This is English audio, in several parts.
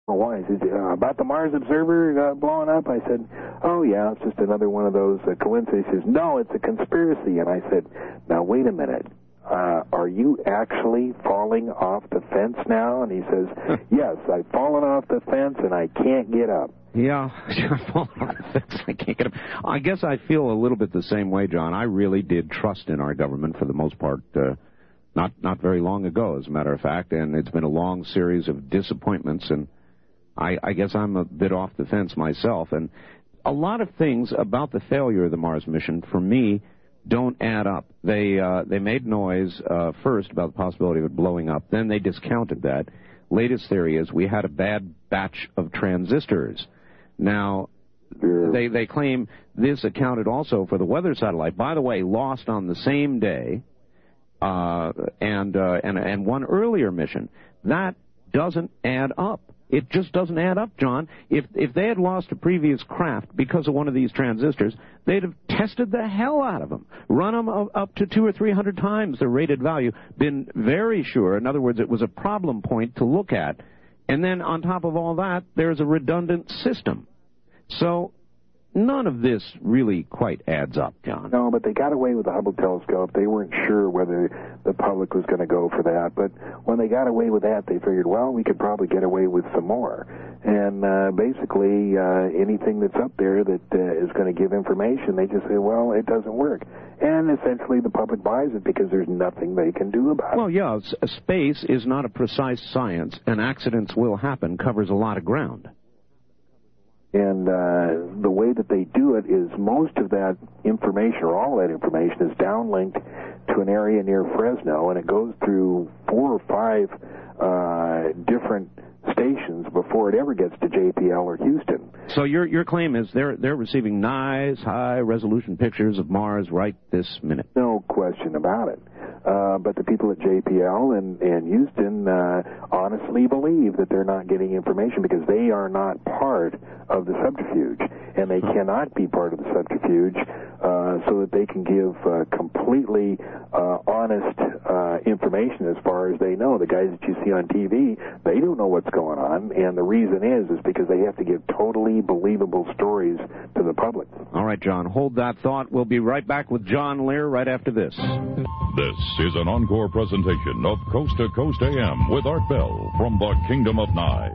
Well, why? He said, about the Mars Observer blowing up? I said, oh, yeah, it's just another one of those coincidences. He says, no, it's a conspiracy. And I said, now, wait a minute. Are you actually falling off the fence now? And he says, yes, I've fallen off the fence and I can't get up. Yeah, I've fallen off the fence. I can't get up. I guess I feel a little bit the same way, John. I really did trust in our government for the most part, not very long ago, as a matter of fact, and it's been a long series of disappointments, and I guess I'm a bit off the fence myself. And a lot of things about the failure of the Mars mission, for me, don't add up. They made noise first about the possibility of it blowing up. Then they discounted that. Latest theory is we had a bad batch of transistors. Now, they claim this accounted also for the weather satellite. By the way, lost on the same day, and one earlier mission. That doesn't add up. It just doesn't add up, John. If they had lost a previous craft because of one of these transistors, they'd have tested the hell out of them, run them up to 200 or 300 times their rated value, been very sure. In other words, it was a problem point to look at. And then on top of all that, there's a redundant system. So none of this really quite adds up, John. No, but they got away with the Hubble telescope. They weren't sure whether the public was going to go for that. But when they got away with that, they figured, well, we could probably get away with some more. And basically, anything that's up there that is going to give information, they just say, well, it doesn't work. And essentially the public buys it because there's nothing they can do about it. Well, yeah, space is not a precise science, and accidents will happen, covers a lot of ground. And the way that they do it is most of that information, or all that information, is downlinked to an area near Fresno, and it goes through 4 or 5 different stations before it ever gets to JPL or Houston. So your claim is they're receiving nice, high-resolution pictures of Mars right this minute? No question about it. But the people at JPL and Houston honestly believe that they're not getting information because they are not part of the subterfuge, and they cannot be part of the subterfuge so that they can give completely honest information as far as they know. The guys that you see on TV, they don't know what's going on, and the reason is because they have to give totally believable stories to the public. All right, John, hold that thought. We'll be right back with John Lear right after this. This is an encore presentation of Coast to Coast AM with Art Bell from the Kingdom of Nye.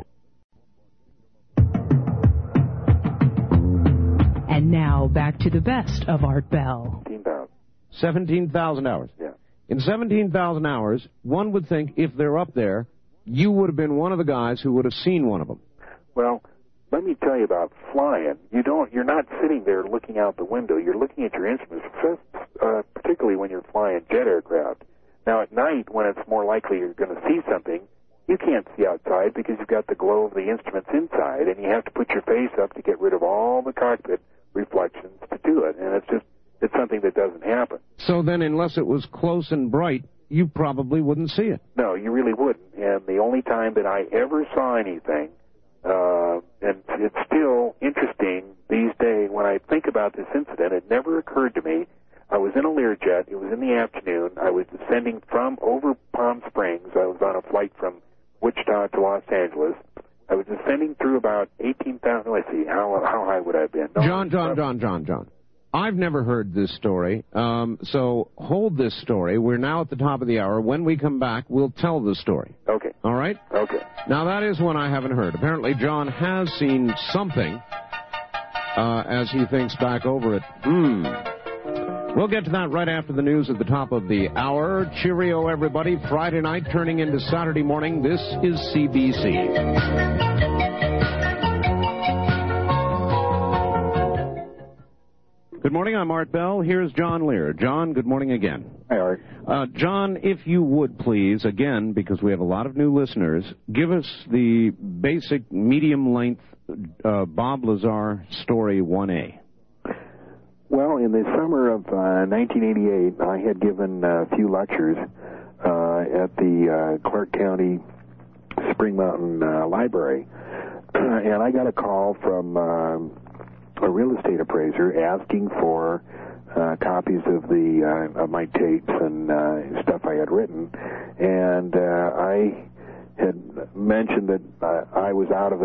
And now back to the best of Art Bell. 17,000 hours. Yeah. In 17,000 hours, one would think if they're up there, you would have been one of the guys who would have seen one of them. Well, let me tell you about flying. You're not sitting there looking out the window. You're looking at your instruments, particularly when you're flying jet aircraft. Now, at night, when it's more likely you're going to see something, you can't see outside because you've got the glow of the instruments inside, and you have to put your face up to get rid of all the cockpit reflections to do it. And it's something that doesn't happen. So then, unless it was close and bright, you probably wouldn't see it. No, you really wouldn't. And the only time that I ever saw anything, and it's still interesting these days when I think about this incident, it never occurred to me. I was in a Learjet. It was in the afternoon. I was descending from over Palm Springs. I was on a flight from Wichita to Los Angeles. I was descending through about 18,000. Let's see, how high would I have been? No, John. I've never heard this story, so hold this story. We're now at the top of the hour. When we come back, we'll tell the story. Okay. All right? Okay. Now, that is one I haven't heard. Apparently, John has seen something as he thinks back over it. We'll get to that right after the news at the top of the hour. Cheerio, everybody. Friday night turning into Saturday morning. This is CBC. Good morning, I'm Art Bell. Here's John Lear. John, good morning again. Hi, Art. John, if you would please, again, because we have a lot of new listeners, give us the basic medium-length Bob Lazar story 1A. Well, in the summer of 1988, I had given a few lectures at the Clark County Spring Mountain Library, and I got a call from a real estate appraiser asking for copies of my tapes and stuff I had written, and I had mentioned that I was out of